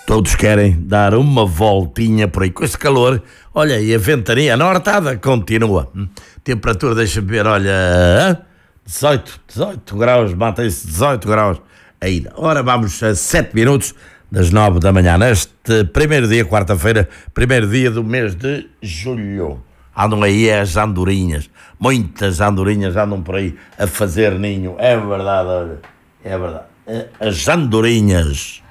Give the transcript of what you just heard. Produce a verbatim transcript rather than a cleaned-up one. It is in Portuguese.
Todos querem dar uma voltinha por aí com esse calor. Olha, e a ventania, a nortada continua. Temperatura, deixa-me ver, olha, dezoito, dezoito graus, mantém-se dezoito graus ainda. Ora, vamos a sete minutos das nove da manhã, neste primeiro dia, quarta-feira, primeiro dia do mês de julho. Andam aí as andorinhas, muitas andorinhas andam por aí a fazer ninho, é verdade, olha, é verdade. As andorinhas.